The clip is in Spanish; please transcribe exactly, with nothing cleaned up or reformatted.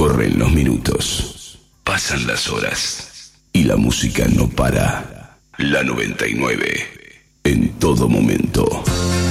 Corren los minutos, pasan las horas y la música no para. La noventa y nueve, en todo momento.